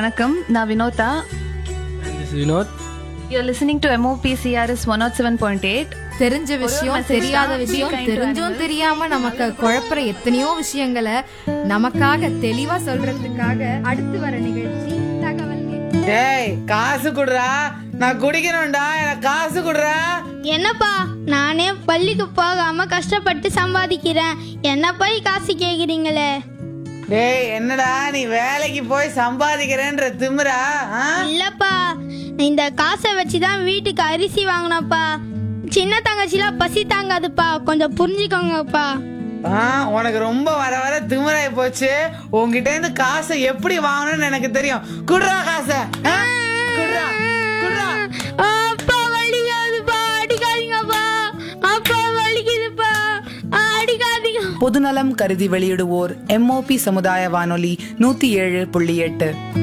வணக்கம், நான் Vinodha. Vinod. You're listening to MOP CRS 107.8. தெரிஞ்ச விஷயம், தெரியாத விஷயம், தெரிஞ்சும் தெரியாம நமக்கு குழப்பற எத்தனையோ விஷயங்களை நமக்காக தெளிவா சொல்றதுக்காக அடுத்து வர நிகழ்ச்சி தகவல். டேய், காசு குடுறா, நான் குடிக்கணும்டா, எனக்கு காசு குடுறா. என்னப்பா, நானே பள்ளிக்கு போகாம கஷ்டப்பட்டு சம்பாதிக்கிறேன், என்ன போய் காசு கேக்குறீங்களே? டேய், என்னடா நீ வேலைக்கு போய் சம்பாதிக்கிறேன்ற திமிரா? இல்லப்பா, இந்த காசை வச்சுதான் வீட்டுக்கு அரிசி வாங்கினப்பா. சின்ன தங்கச்சிலாம் பசி தாங்காதுப்பா, கொஞ்சம் புரிஞ்சுக்கோங்கப்பா. உனக்கு ரொம்ப வர வர திமிராய் போச்சு. உன்கிட்ட இருந்து காசை எப்படி வாங்கணும்னு எனக்கு தெரியும். குடுறா காசை. குடுறா, குடுறா. அப்பா வலிக்காதுப்பா, அடிக்காதீங்கப்பா. அப்பா வலிக்குதுப்பா, அடிக்காதீங்க. பொதுநலம் கருதி வெளியிடுவோர் MOP சமுதாய வானொலி 107.8.